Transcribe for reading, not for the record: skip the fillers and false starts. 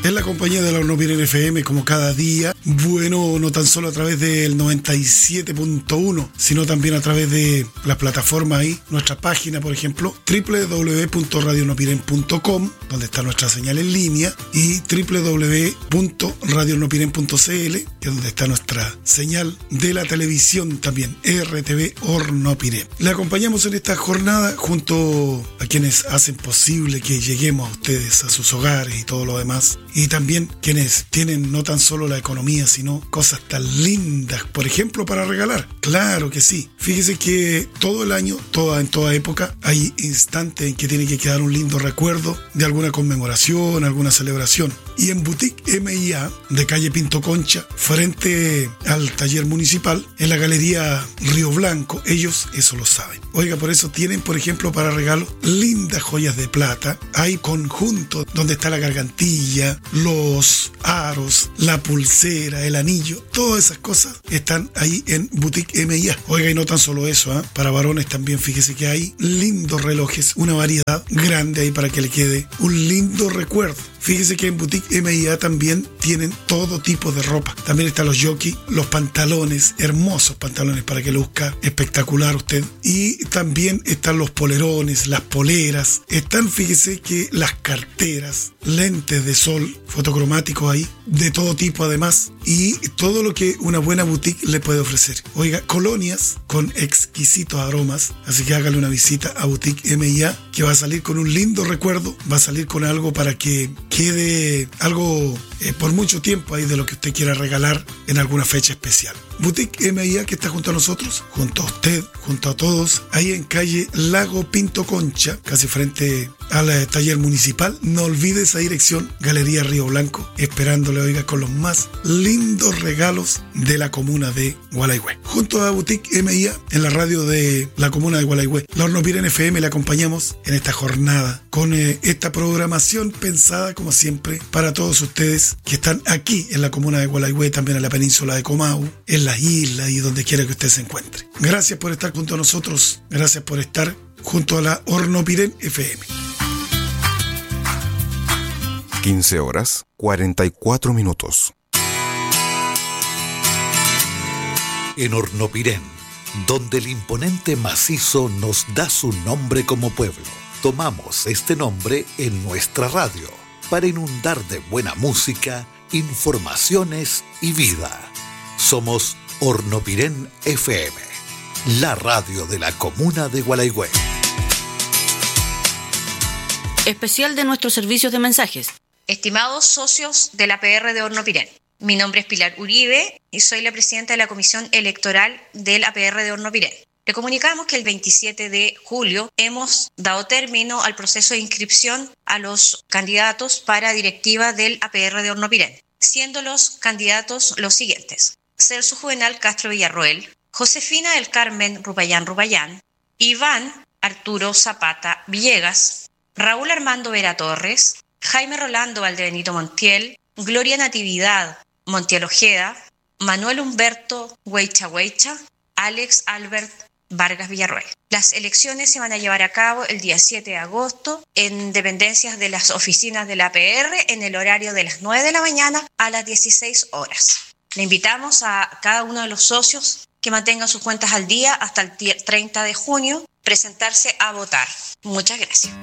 En la compañía de la Hornopiren FM, como cada día, bueno, no tan solo a través del 97.1, sino también a través de las plataformas ahí, nuestra página, por ejemplo, www.radiohornopiren.com, donde está nuestra señal en línea, y www.radiohornopiren.cl, que es donde está nuestra señal de la televisión también, RTV Hornopiren. Le acompañamos en esta jornada junto a quienes hacen posible que lleguemos a ustedes, a sus hogares y todo lo demás. Y también quienes tienen no tan solo la economía, sino cosas tan lindas, por ejemplo, para regalar. Claro que sí. Fíjese que todo el año, en toda época, hay instantes en que tiene que quedar un lindo recuerdo de alguna conmemoración, alguna celebración. Y en Boutique MIA, de calle Pinto Concha, frente al taller municipal, en la galería Río Blanco, ellos eso lo saben. Oiga, por eso tienen, por ejemplo, para regalo, lindas joyas de plata. Hay conjuntos donde está la gargantilla, los aros, la pulsera, el anillo, todas esas cosas están ahí en Boutique MIA. Oiga, y no tan solo eso, para varones también, fíjese que hay lindos relojes, una variedad grande ahí para que le quede un lindo recuerdo. Fíjese que en Boutique MIA también tienen todo tipo de ropa. También están los jockey, los pantalones, hermosos pantalones para que luzca espectacular usted. Y también están los polerones, las poleras. Están, fíjese que las carteras, lentes de sol, fotocromáticos ahí, de todo tipo además. Y todo lo que una buena boutique le puede ofrecer. Oiga, colonias con exquisitos aromas. Así que hágale una visita a Boutique MIA, que va a salir con un lindo recuerdo. Va a salir con algo para que quede algo por mucho tiempo ahí de lo que usted quiera regalar en alguna fecha especial. Boutique MIA, que está junto a nosotros, junto a usted, junto a todos, ahí en calle Lago Pinto Concha, casi frente al taller municipal. No olvide esa dirección, Galería Río Blanco, esperándole, oiga, con los más lindos regalos de la comuna de Gualeguay. Junto a Boutique MIA, en la radio de la comuna de Gualeguay, la Hornopiren FM, le acompañamos en esta jornada con esta programación pensada, como siempre, para todos ustedes que están aquí en la comuna de Gualeguay, también en la península de Comahue, en las islas y donde quiera que usted se encuentre. Gracias por estar junto a nosotros, gracias por estar junto a la Hornopiren FM. 15 horas, 44 minutos. En Hornopiren, donde el imponente macizo nos da su nombre como pueblo, tomamos este nombre en nuestra radio para inundar de buena música, informaciones y vida. Somos Hornopiren FM, la radio de la comuna de Gualeguay. Especial de nuestros servicios de mensajes. Estimados socios de la PR de Hornopiren, mi nombre es Pilar Uribe y soy la presidenta de la Comisión Electoral de la PR de Hornopiren. Le comunicamos que el 27 de julio hemos dado término al proceso de inscripción a los candidatos para directiva del APR de Hornopiren, siendo los candidatos los siguientes: Celso Juvenal Castro Villarroel, Josefina del Carmen Rupayán, Iván Arturo Zapata Villegas, Raúl Armando Vera Torres, Jaime Rolando Valdebenito Montiel, Gloria Natividad Montiel Ojeda, Manuel Humberto Hueycha, Alex Albert Vargas Villarroel. Las elecciones se van a llevar a cabo el día 7 de agosto en dependencias de las oficinas de la APR en el horario de las 9 de la mañana a las 16 horas. Le invitamos a cada uno de los socios que mantengan sus cuentas al día hasta el 30 de junio, presentarse a votar. Muchas gracias.